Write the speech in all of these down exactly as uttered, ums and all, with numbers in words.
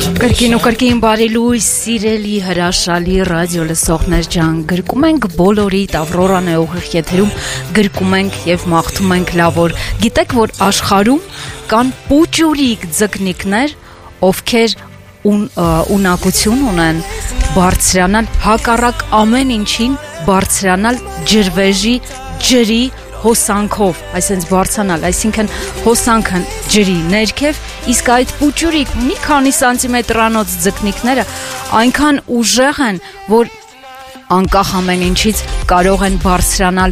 Կրկին ու կրկին բարի լույս, սիրելի հրաշալի ռադիո լսողներ ջան, գրկում ենք բոլորիդ, Ավրորան է ուղիղ եթերում, գրկում ենք եւ մաղթում ենք լավ օր։ Գիտեք, որ աշխարհում կան պուճուրիկ ձկնիկներ, ովքեր ունակություն ունեն բարձրանալ հակառակ ամեն ինչին, բարձրանալ ջրվեժի, ջրի հոսանքով, այսինքն բարձրանալ, այսինքն հոսանքն ջրի ներքև, իսկ այդ պուճուրիկ մի քանի սանտիմետրանոց ձկնիկները այնքան ուժեղ են, որ անկախ ամեն ինչից կարող են բարձրանալ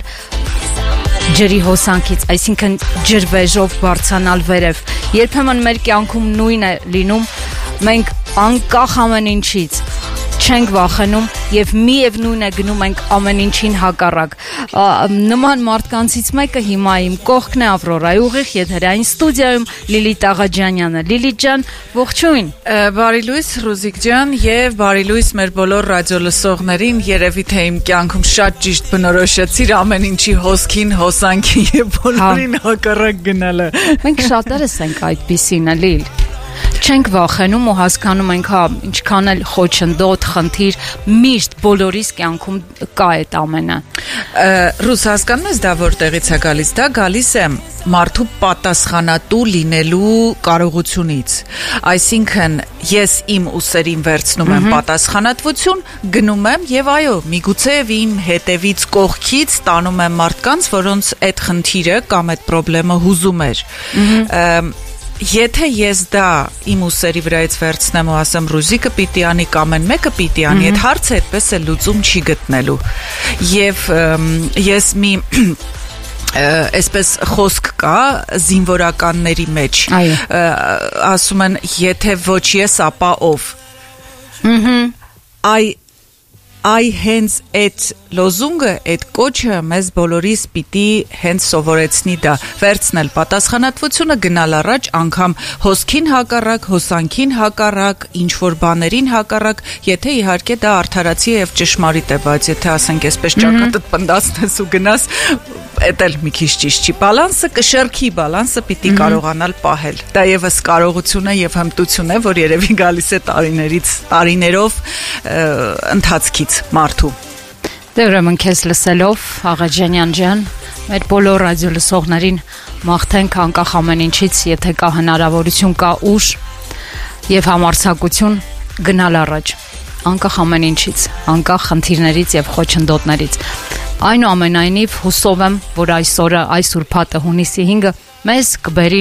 ջրի հոսանքից, այսինքն ջրվեժով բարձրանալ վերև։ Երբեմն մեր կյանքում նույն է լինում, մենք անկախ ամեն ինչից չենք վախենում եւ միևնույն է գնում ենք ամեն ինչին հակառակ։ Նման մարդկանցից մեկը հիմա իմ կողքն է Ավրորայի ուղիղ եթերային ստուդիայում Լիլիթ Աղաջանյանը։ Լիլիթ ջան, ողջույն։ Բարի լույս Ռուզիկ ջան եւ բարի լույս մեր բոլոր ռադիո լսողներին։ Երևի թե իմ կյանքում շատ ճիշտ բնորոշեցիր ամեն ինչի հոսքին, հոսանքին եւ բոլորին հակառակ գնալը։ Մենք շատերս ենք այդպիսին, Լիլ։ Չենք վախենում ու հասկանում ենք, հա, ինչքան էլ խոչընդոտ, խնդիր, միշտ բոլորիս կյանքում կա այդ ամենը։ Ռուս, հասկանում ես դա որտեղից է գալիս։ Դա գալիս է մարդու պատասխանատու լինելու կարողությունից։ Այսինքն, ես իմ ուսերին վերցնում եմ պատասխանատվություն, գնում եմ եւ այո, միգուցե իմ հետևից կողքից տանում եմ մարդկանց, որոնց այդ խնդիրը կամ այդ խնդրեմը հուզում էր։ Եթե ես դա իմ ուսերի վրայից վերցնեմ ու ասեմ Ռուզիկը պիտի անի կամ են մեկը պիտի անի, այդ հարցը այդպես է լուծում չի գտնելու։ Եվ ես մի այսպես խոսք կա զինվորականների մեջ, ասում են եթե ոչ ես, ապա ով։ Այ Այ հենց այդ լոզունգը, այդ կոչը մեզ բոլորիս պիտի հենց սովորեցնի դա, վերցնել պատասխանատվությունը, գնալ առաջ, անգամ հոսքին հակառակ, հոսանքին հակառակ, ինչ-որ բաներին հակառակ, եթե իհարկե դա արդարացի եւ ճշմարիտ է, բայց եթե ասենք այսպես ճակատդ պնդացնես ու գնաս, էդ էլ մի քիչ ճիշտ չի։ Բալանսը, կշեռքի բալանսը պիտի կարողանալ պահել։ Դա եւս կարողություն է եւ հմտություն է, որ երևի գալիս է տարիներից, տարիներով ընթացքից մարդու։ Դե ուրեմն քեզ լսելով, Աղաջանյան ջան, մեր բոլոր ռադիո լսողներին մաղթենք անկախ ամեն ինչից, եթե կա հնարավորություն, կա ուժ եւ համարձակություն գնալ առաջ, անկախ ամեն ինչից, անկախ խնդիրներից եւ խոչընդոտներից։ Այնուամենայնիվ հուսով եմ, որ այսօրը, այս ուրբաթը հունիսի հինգը մեզ կբերի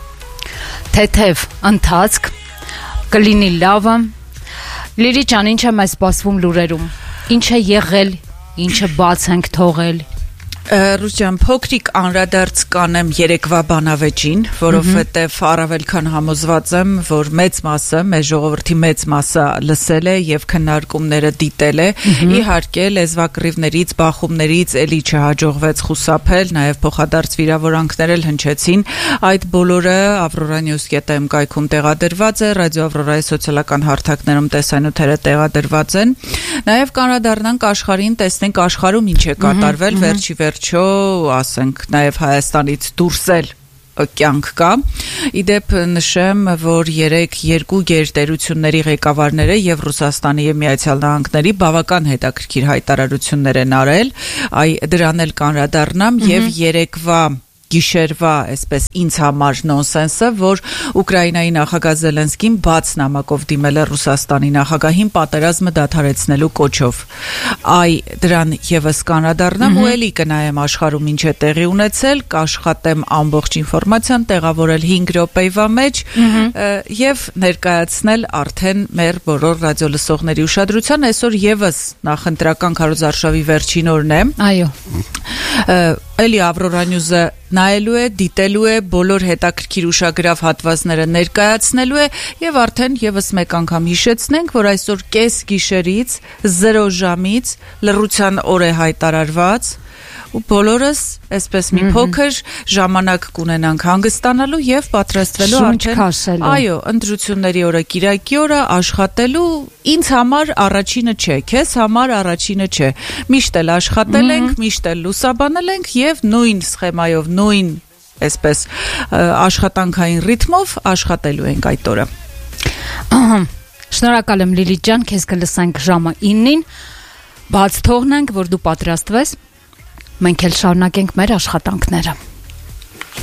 թեթև ընթացք, կլինի լավը։ Լիլիթ ջան, ինչ է մեզ սպասվում լուրերում, ինչ է եղել, ինչը բաց ենք թողել։ Ռուս ջան, փոքրիկ անդրադարձ կանեմ երեկվա բանավեճին, որովհետև առավել քան համոզված եմ, որ մեծ մասը, մեր ժողովրդի մեծ մասը լսել է եւ քննարկումները դիտել է։ Իհարկե, լեզվակռիվներից, բախումներից էլի չհաջողվեց խուսափել, նաեւ փոխադարձ վիրավորանքներ էլ հնչեցին։ Այդ բոլորը Ավրորա News.am կայքում տեղադրված է, ռադիո Ավրորայի սոցիալական հարթակներում տեսանյութերը տեղադրված են։ Նաեւ կանրադառնանք աշխարհին, տեսնենք աշխարհում ինչ է կատարվել վերջի վերջո, ասենք, նաև Հայաստանից դուրս էլ կյանք կա։ Իդեպ նշեմ, որ երեք երկու գերտերությունների ղեկավարները եւ Ռուսաստանի եւ Միացյալ Նահանգների բավական հետաքրքիր հայտարարություններ են արել, այ դրան էլ կանրադառնամ եւ երեկվա գիշերվա, այսպես ինձ համար նոնսենսը, որ Ուկրաինայի նախագահ Զելենսկին բաց նամակով դիմել է Ռուսաստանի նախագահին պատերազմը դադարեցնելու կոչով։ Այ դրան եւս կանրադառնամ ու էլի կնայեմ աշխարհում ինչ է տեղի ունեցել, կաշխատեմ ամբողջ ինֆորմացիան տեղավորել հինգ րոպեվա մեջ եւ ներկայացնել արդեն մեր բոլոր ռադիո լսողների ուշադրության։ Այսօր եւս նախընտրական քարոզարշավի վերջին օրն է։ Այո։ Էլի Ավրորա News-ը նայելու է, դիտելու է, բոլոր հետաքրքիր ուշագրավ հատվածները ներկայացնելու է եւ արդեն եւս մեկ անգամ հիշեցնենք, որ այսօր կես գիշերից զրո ժամից լռության օր է հայտարարված ու բոլորս այսպես մի փոքր ժամանակ կունենանք հանգստանալու եւ պատրաստվելու արդեն այո, ընտրությունների օրը, Կիրակի օրը աշխատելու ինձ համար առաջինը չէ, քեզ համար առաջինը չէ։ Միշտ էլ աշխատել ենք, միշտ էլ լուսաբանել ենք եւ նույն սխեմայով, նույն այսպես աշխատանքային ռիթմով աշխատելու ենք այդ օրը։ Շնորհակալ եմ Լիլիթ ջան, քեզ կլսենք ժամը իննին, բաց թողնենք, որ դու պատրաստվես, մենք էլ շարունակենք մեր աշխատանքները։